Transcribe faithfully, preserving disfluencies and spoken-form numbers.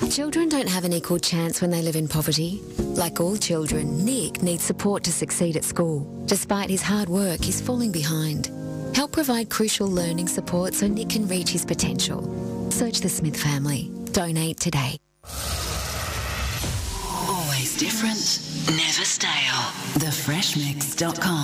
Children don't have an equal chance when they live in poverty. Like all children, Nick needs support to succeed at school. Despite his hard work, he's falling behind. Help provide crucial learning support so Nick can reach his potential. Search the Smith family. Donate today. Always different, never stale. the fresh mix dot com